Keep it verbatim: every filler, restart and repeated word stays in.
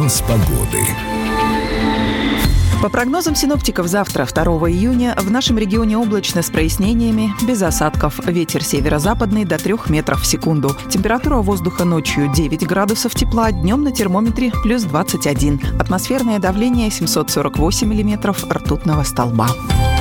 Прогноз погоды. По прогнозам синоптиков, завтра, второго июня, в нашем регионе облачно с прояснениями, без осадков. Ветер северо-западный до трёх метров в секунду. Температура воздуха ночью девять градусов тепла, днем на термометре плюс двадцать один. Атмосферное давление семьсот сорок восемь миллиметров ртутного столба.